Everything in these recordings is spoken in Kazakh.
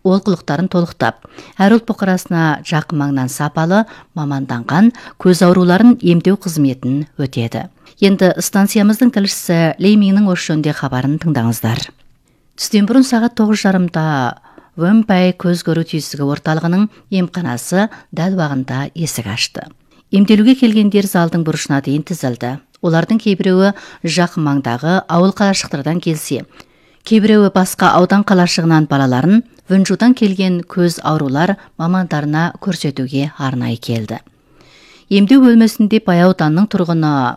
олқылықтарын толықтап, әр ұлт бұқарасына жақын маңнан сапалы, маманданған көз ауруларын емдеу қызметін өтеді. Енді станциямыздың тілшісі Лейминнің осы жөнінде хабарын тыңдаңыздар. Түстен бұрын сағат 9:30-да Вэнпай көз көру түйсігі орталығының емханасы дәл уақытында есік ашты. Емделуге келгендер залдың бұрышына дейін тізілді. Олардың кейбіреуі жақын маңдағы ауыл қалашықтардан келсе, кейбіреуі басқа аудан қалашығынан балаларын Вэнчжудан келген көз аурулар мамандарына көрсетуге арнайы келді. Емдеу бөлмесінде Бай ауданының тұрғыны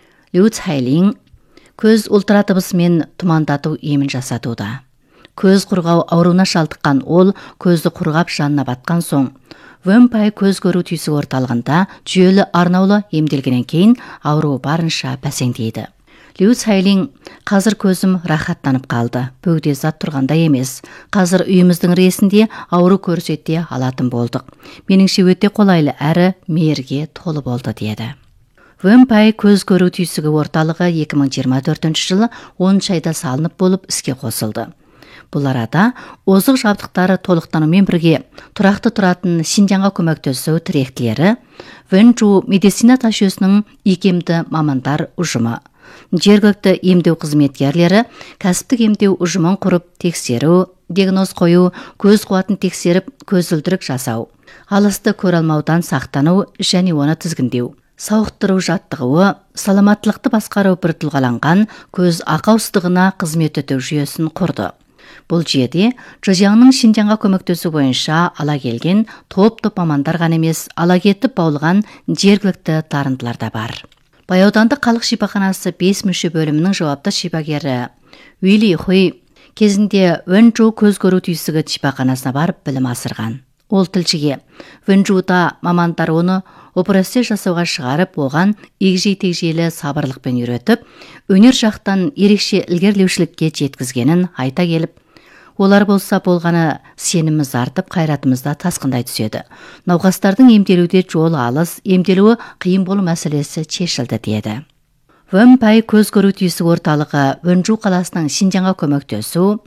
Лю Цайлин көз ультрадыбысымен тұмандату емін жасатуда. Көз құрғау ауруына шалдыққан ол көзді құрғап жанына батқан соң, Вэнпай көз көру түйсігі орталығында жүйелі арнаулы емделгеннен кейін ауруы барынша бәсеңдейді. Лю Цайлин: қазір көзім рахаттанып қалды. Бөгде зат тұрғанда емес. Қазір үйіміздің ресінде ауру көрсете алатын болдық. Меніңше өте қолайлы әрі мейірге толы болды деді. Вэнпай көз көру түйсігі орталығы 2024 жылы 10 айда салынып болып іске қосылды. Бұл арада озық жабдықтары толықтанумен бірге тұрақты тұратын Шинжаңға көмектесу тіректілері Вэнчжу медицина жүйесінің икемді мамандар ұжымы, жергілікті емдеу қызметкерлері кәсіптік емдеу ұжымын құрып тексеру, диагноз қою, көз қуатын тексеріп, көзілдірік жасау, алысты көре алмаудан сақтану және оны тізгіндеу, сауықтыру жаттығуы, саламаттылықты басқару бір тұлғаланған көз ақаусыздығына қызмет ету жүйесін құрды. Бұл жүйеде Зhejiangның Шинжаңға көмектесу бойынша ала келген топ-топ мамандар ғана емес, ала кетіп баулыған жергілікті дарындылар да бар. Бай аудандық халық шипаханасы 5 мүше бөлімінің жауапты шипагері Уили Хуй кезінде Вэнчжу көз көру түйсігі шипаханасына барып білім асырған. Ол тілшіге: Вэнчжуда мамандар оны операция жасауға шығарып, оған егжей-тегжейлі сабырлықпен үйретіп, өнер жақтан ерекше ілгерілеушілікке жеткізгенін айта келіп, олар болса болғаны сеніміміз артып, қайратымызда тасқындай түседі. Науқастардың емделуде жолы алыс, емделуі қиын болу мәселесі шешілді деді. Вэнпай көз көру түйсігі орталығы Вэнчжу қаласының Шинжаңға көмектесу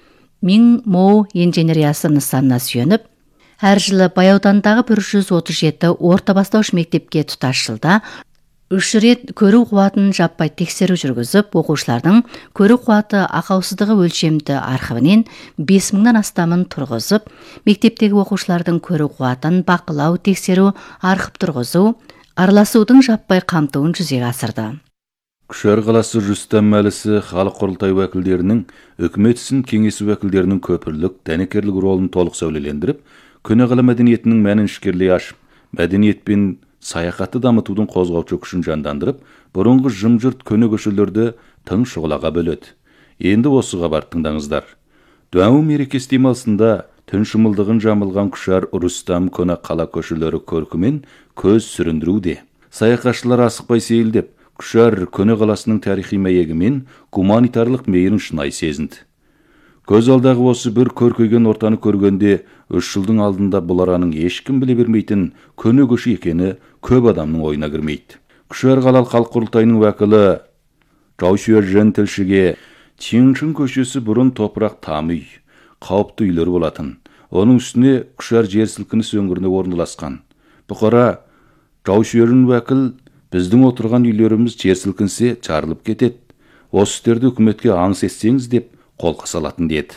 Мин-Моу инженериясы нысанына сүйеніп, әр жылы Бай аудандағы 137 орта бастауыш мектепке тұтас жылда 3 рет көру қуатын жаппай тексеру жүргізіп, оқушылардың көру қуаты ақаусыздығы өлшемді архивінен 5000-нан астамын тұрғызып, мектептегі оқушылардың көру қуатын бақылау, тексеру, архив тұрғызу, араласудың жаппай қамтуын жүзеге асырды. Күшар қаласы Рустам Мәлісі халық құрылтай уәкілдерінің, үкімет ісін кеңесі уәкілдерінің көпірлік, дәнекерлік ролын толық сәулелендіріп, көне қала мәдениетінің мәнін ішкерлей ашып, мәдениет пен саяхатты дамытудың қозғаушы күшін жандандырып, бұрынғы жым-жырт көне көшелерді тың шұғылаға бөледі. Енді осыға бар тыңдаңыздар. Дуаму мерекесі демалысында түн шымылдығын жамылған Күшар Рустам көне қала көшелері көркімен көз сүріндіруде. Саяхатшылар асықпай сейілдеп, Күшар көне қаласының тарихи мәйегімен гуманитарлық мейірін шынай сезінді. Көз алдағы осы бір көркейген ортаны көргенде, 3 жылдың алдында бұл араның ешкім біле бермейтін көне көші екені көп адамның ойына кірмейді. Күшар қалалық халық құрылтайының уәкілі Жау Шуержен тілшіге: Чиңшин көшесі бұрын топырақ там үй, қауіпті үйлер болатын. Оның үстіне Күшар жер сілкініс өңіріне орналасқан. Бұқара Жау Шуержен уәкіл: біздің отырған үйлеріміз жер сілкінсе жарылып кетеді. Осы істерді үкіметке аңыс етсеңіз деп қолға салатын деді.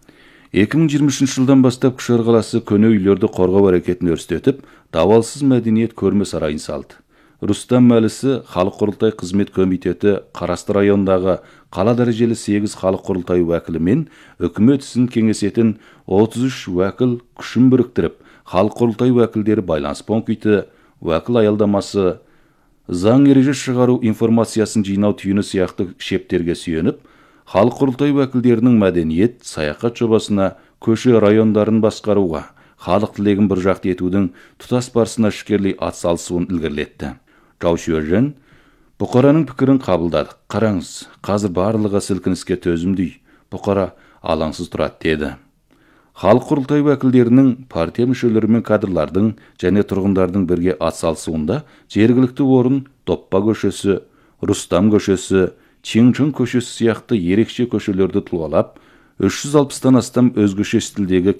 2023 жылдан бастап Күшар қаласы көне үйлерді қорғау әрекетін өрістетіп, давалсыз мәдениет көрме сарайын салды. Рустам Мәлісі халық құрылтай қызмет комитеті Қарасты райондағы қала дәрежелі 8 халық құрылтай уәкілі мен үкімет ісін кеңесетін 33 уәкіл күшін біріктіріп, халық құрылтай уәкілдері байланыс пункті, уәкіл аялдамасы, заң ереже шығару информациясын жинау түйіні сияқты шептерге сүйеніп, халық құрылтай уәкілдерінің мәдениет, саяхат жобасына, көше райондарын басқаруға, халық тілегін бір жақты етудің тұтас барысына ішкерлей атсалысуын ілгерілетті. Жау Шуержен: бұқараның пікірін қабылдадық. Қараңыз, қазір барлығы сілкініске төзімді, бұқара алаңсыз тұрады деді. Халық құрылтай уәкілдерінің, партия мүшелері мен кадрлардың және тұрғындардың бірге атсалысуында жергілікті орын Топпа көшесі, Рустам көшесі, Чиңшин көшесі сияқты ерекше көшелерді тұлғалап, 360-тан астам өзгеше стилдегі